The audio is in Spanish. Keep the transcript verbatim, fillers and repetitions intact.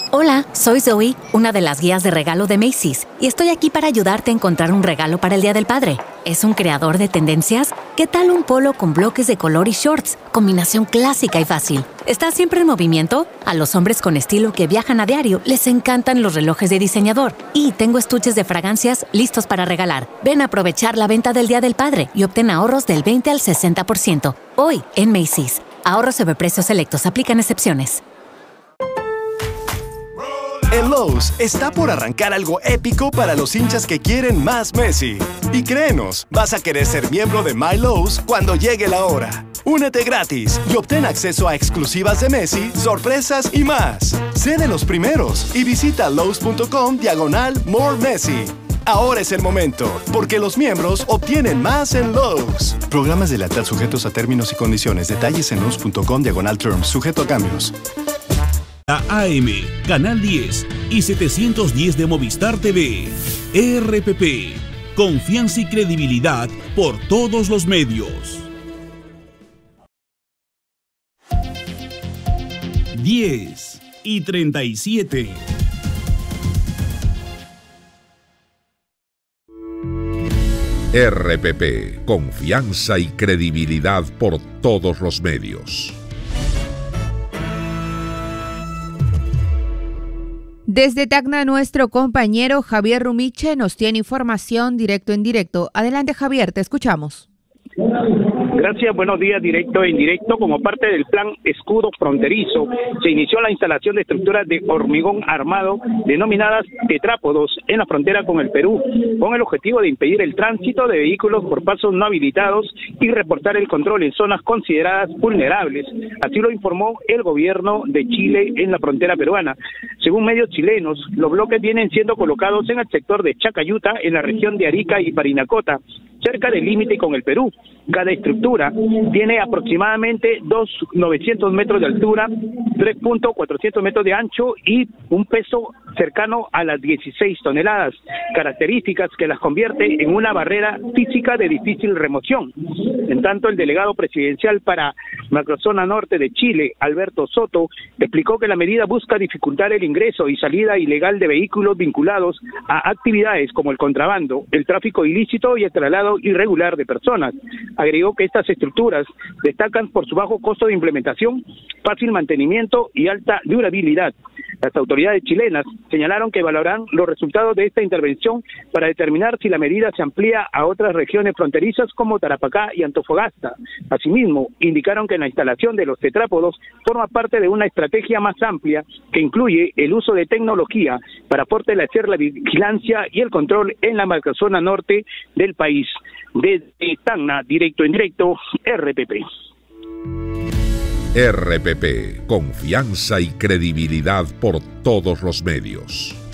Hola, soy Zoe, una de las guías de regalo de Macy's, y estoy aquí para ayudarte a encontrar un regalo para el Día del Padre. ¿Es un creador de tendencias? ¿Qué tal un polo con bloques de color y shorts? Combinación clásica y fácil. ¿Estás siempre en movimiento? A los hombres con estilo que viajan a diario les encantan los relojes de diseñador. Y tengo estuches de fragancias listos para regalar. Ven a aprovechar la venta del Día del Padre y obtén ahorros del veinte al sesenta por ciento. Hoy, en Macy's. Ahorros sobre precios selectos. Aplican excepciones. En Lowe's está por arrancar algo épico para los hinchas que quieren más Messi. Y créenos, vas a querer ser miembro de My Lowe's cuando llegue la hora. Únete gratis y obtén acceso a exclusivas de Messi, sorpresas y más. Sé de los primeros y visita Lowe's.com diagonal More Messi. Ahora es el momento, porque los miembros obtienen más en Lowe's. Programas de lealtad sujetos a términos y condiciones. Detalles en Lowe's.com diagonal terms, sujeto a cambios. La A M, Canal diez y setecientos diez de Movistar T V. E R P P. Confianza y credibilidad por todos los medios. diez y treinta y siete. R P P. Confianza y credibilidad por todos los medios. Desde Tacna, nuestro compañero Javier Rumiche nos tiene información directo en directo. Adelante, Javier, te escuchamos. Gracias, buenos días. Directo e indirecto. Como parte del plan Escudo Fronterizo, se inició la instalación de estructuras de hormigón armado denominadas tetrápodos en la frontera con el Perú, con el objetivo de impedir el tránsito de vehículos por pasos no habilitados y reportar el control en zonas consideradas vulnerables. Así lo informó el gobierno de Chile en la frontera peruana. Según medios chilenos, los bloques vienen siendo colocados en el sector de Chacayuta, en la región de Arica y Parinacota, cerca del límite con el Perú. Cada estructura tiene aproximadamente dos mil novecientos metros de altura, tres mil cuatrocientos metros de ancho y un peso cercano a las dieciséis toneladas, características que las convierte en una barrera física de difícil remoción. En tanto, el delegado presidencial para Macrozona Norte de Chile, Alberto Soto, explicó que la medida busca dificultar el ingreso y salida ilegal de vehículos vinculados a actividades como el contrabando, el tráfico ilícito y el traslado irregular de personas. Agregó que estas estructuras destacan por su bajo costo de implementación, fácil mantenimiento y alta durabilidad. Las autoridades chilenas señalaron que evaluarán los resultados de esta intervención para determinar si la medida se amplía a otras regiones fronterizas como Tarapacá y Antofagasta. Asimismo, indicaron que la instalación de los tetrápodos forma parte de una estrategia más amplia que incluye el uso de tecnología para fortalecer la vigilancia y el control en la macrozona norte del país. Desde Tacna, directo en directo, R P P. R P P. Confianza y credibilidad por todos los medios.